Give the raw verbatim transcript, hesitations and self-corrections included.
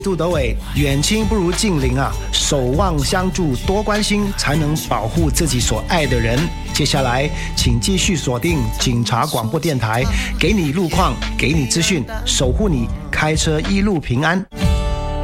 杜德伟，远亲不如近邻啊，守望相助，多关心，才能保护自己所爱的人。接下来，请继续锁定警察广播电台，给你路况，给你资讯，守护你开车一路平安。